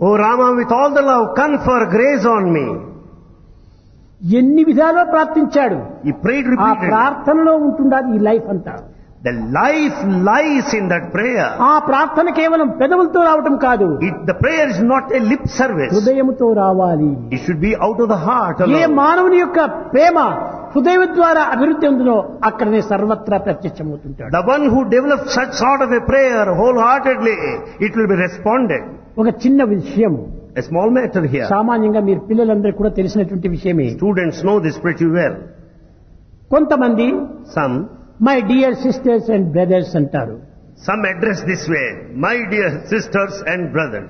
O Rama, with all the love, confer grace on me. ఎన్ని విధాలుగా ప్రార్థించాడు. He prayed ఆ repeatedly. ప్రార్థనలో ఉంటుండాలి ఈ లైఫ్ అంతా. The life lies in that prayer. ఆ ప్రార్థన కేవలం పెదవులతో రావటం కాదు, The prayer is not a lip service. హృదయముతో రావాలి. It should be out of the heart A alone. మానవుని యొక్క ప్రేమ హృదయం ద్వారా అభివృద్ధి ఉందో అక్కడనే సర్వత్రా ప్రత్యక్షమవుతుంటాడు. The one who develops such sort of a prayer wholeheartedly, it will be responded. ఒక చిన్న విషయం, A small matter here. సామాన్యంగా మీరు పిల్లలందరూ కూడా తెలిసినటువంటి విషయమే. Students know this pretty well. కొంతమంది Some my dear sisters and brothers అంటారు. address this way, my dear sisters and brothers.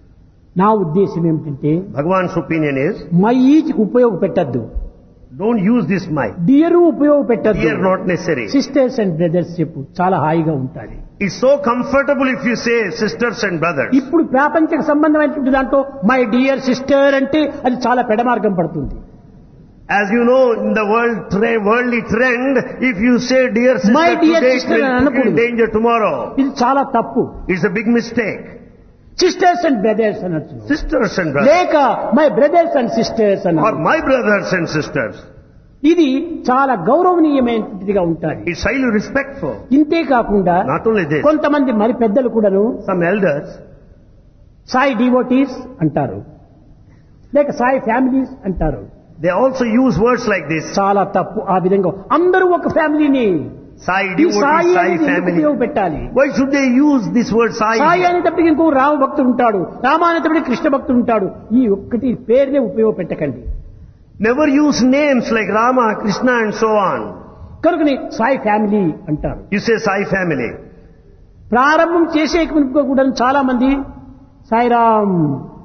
నా ఉద్దేశం ఏమిటంటే Bhagavan's opinion is, my ఉపయోగపెట్టద్దు, don't use this my. Dear ఉపయోగపెట్టద్దు, Dear not necessary. Sisters and brothers చెప్పు, చాలా హాయిగా ఉంటుంది. It's so comfortable if you say sisters and brothers. ఇప్పుడు ప్రాపంచిక సంబంధమైనటువంటి దాంట్లో మై డియర్ సిస్టర్ అంటే అది చాలా పెడమార్గం పడుతుంది. As you know, in the worldly trend, if you say dear sister My dear today, sister it will put you in అనకూడదు. danger tomorrow. ఇది చాలా తప్పు. It's a big mistake. Sisters and brothers అనొచ్చు, Sisters and brothers. లేక my brothers and sisters Or అన్న, my brothers and sisters. ఇది చాలా గౌరవనీయమైనదిగా ఉంటుంది. It's highly respectful. ఇంతే కాకుండా Not only this, కొంతమంది మరి పెద్దలు కూడాను some elders, సాయి డివోటీస్ అంటారు, లేక సాయి ఫ్యామిలీస్ అంటారు. they also use words like this. చాలా తప్పు. ఆ విధంగా అందరూ ఒక ఫ్యామిలీని, Sai ఈ devotee, సాయి Sai అనేది ఎందుకు family. ఉపయోగపెట్టాలి? Why should they use this word Sai Sai? అనేటప్పటికి ఇంకో రామ భక్తుడు ఉంటాడు, రామ అనేటప్పటికి కృష్ణ భక్తుడు ఉంటాడు. ఈ ఒక్కటి పేరునే ఉపయోగపెట్టకండి. Never use names like Rama, Krishna and so on. కనుకని సాయి ఫ్యామిలీ అంటారు. You say Sai family. ప్రారంభం చేసే కూడా చాలా మంది Sairam,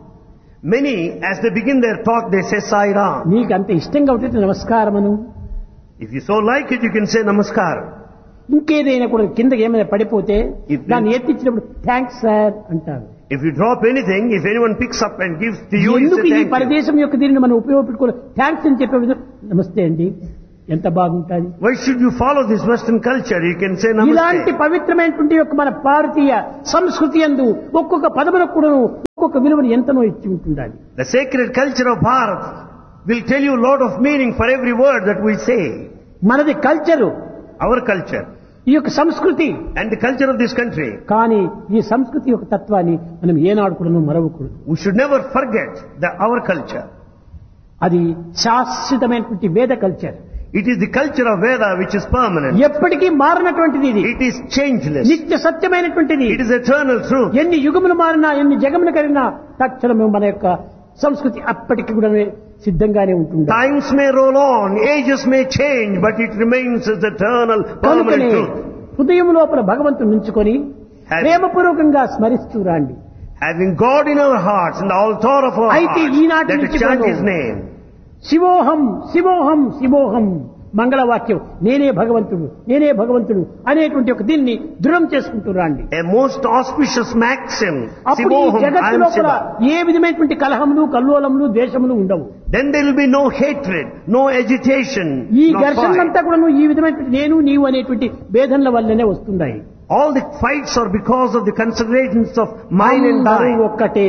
Many, as they begin their talk, they say Sai Ram. నీకు అంత ఇష్టంగా ఉంటే నమస్కారమను, If you so like it, you can say Namaskar. ఇంకేదైనా కూడా కిందకి ఏమైనా పడిపోతే If- దాన్ని ఎత్తిచ్చినప్పుడు థ్యాంక్స్ సార్ అంటారు. If you drop anything, if anyone picks up and gives to you, you ఎందుకు say ఈ thank you. పరదేశం యొక్క దీనిని మనం ఉపయోగపెట్టుకోవాలి? థ్యాంక్స్ అని చెప్పే నమస్తే అండి, ఎంత బాగుంటుంది. Why should you follow this Western culture? You can say ఇలాంటి Namaste. పవిత్రమైనటువంటి యొక్క మన భారతీయ సంస్కృతి యందు ఒక్కొక్క పదములకు కూడా ఒక్కొక్క విలువను ఎంతనో ఇచ్చి ఉంటుండాలి. The sacred culture of Bharat will tell you a lot of meaning for every word that we say. మనది కల్చరు, Our culture ఈ యొక్క సంస్కృతి. and the culture of this country. కానీ ఈ సంస్కృతి యొక్క తత్వాన్ని మనం ఏనాడు కూడా మరవకూడదు. We should never forget our culture. అది శాశ్వతమైనటువంటి వేద culture. It is the culture of Veda which is permanent. ఎప్పటికీ మారినటువంటిది ఇది. It is changeless. నిత్య సత్యమైనటువంటిది. It is eternal truth. ఎన్ని యుగములు మారినా, ఎన్ని జగములు కలిగినా తక్షణమే మన యొక్క సంస్కృతి అప్పటికి కూడా సిద్ధంగానే ఉంటుంది. Times may roll on, ages may change, but it remains as eternal, permanent కనుకనే truth. హృదయం లోపల భగవంతుని ఉంచుకొని ప్రేమపూర్వకంగా స్మరిస్తూ రాండి. Having God in our hearts, in the altar of our అయితే hearts, ఈనాటి let us నుంచి chant మనం His name. శివోహం శివోహం శివోహం మంగళవాక్యం, నేనే భగవంతుడు నేనే భగవంతుడు అనేటువంటి ఒక దీన్ని దృఢం చేసుకుంటూ రాండి. A most auspicious maxim. అప్పుడు ఈ Sivoham, I జగత్తు am లోపల Shiva. ఏ విధమైనటువంటి కలహములు కల్లోలములు ద్వేషములు ఉండవు. Then there will be no hatred, no agitation, ఈ no ఘర్షణలంతా fight. కూడా ఈ విధమైనటువంటి నేను నీవు అనేటువంటి భేదనల వల్లనే వస్తున్నాయి. All the fights are because of the considerations of mine and అందరూ thine. ఒక్కటే.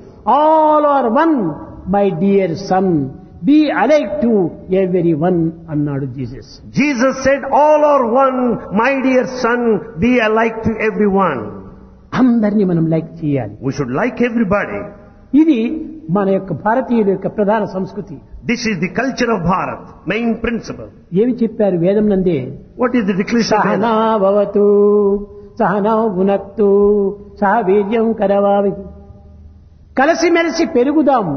All are one my dear son, be alike to every one అన్నాడు Jesus. Jesus said, all are one, my dear son, be alike to everyone. అందరినీ మనం like చేయాలి. We should like everybody. ఇది మన యొక్క భారతీయుల యొక్క ప్రధాన సంస్కృతి. This is the culture of Bharat, main principle. ఏమి చెప్పారు వేదం నందే? What is the declaration of Sahana Veda? భవతు సహనౌ భునక్తు సహ వీర్యం కరవావహి. కలిసిమెలిసి పెరుగుదాం,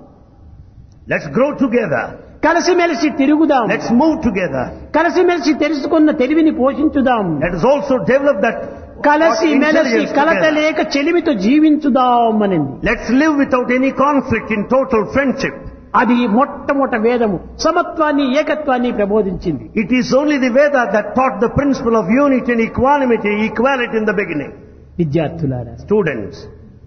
Let's grow together. కలిసిమెలిసి తిరుగుదాం, Let's move together. కలిసిమెలిసి తెలుసుకున్న తెలివిని పోషించుదాం, Let us also develop that కలిసిమెలిసి intelligence కలత together. లేక చెలిమితో జీవించుదాం అనింది. Let's live without any conflict in total friendship. అది మొట్టమొదటి వేదము సమత్వాన్ని ఏకత్వాన్ని ప్రబోధించింది. It is only the Veda that taught the principle of unity and equality in the beginning. విద్యార్థులారా, Students,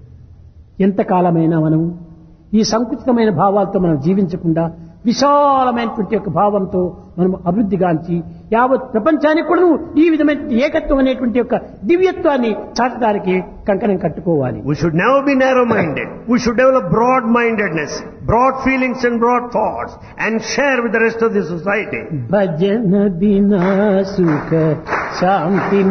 ఎంతకాలమైనా మనం ఈ సంకుచితమైన భావాలతో మనం జీవించకుండా విశాలమైనటువంటి యొక్క భావంతో మనం అభివృద్ధిగాంచి యావత్ ప్రపంచానికి కూడా ఈ విధమైన ఏకత్వం అనేటువంటి యొక్క దివ్యత్వాన్ని చాటడానికి కంకణం కట్టుకోవాలి. We should never be narrow-minded. We should develop broad-mindedness, broad feelings and broad thoughts, and share with the rest of the society. భజన బినా సుఖ శాంతి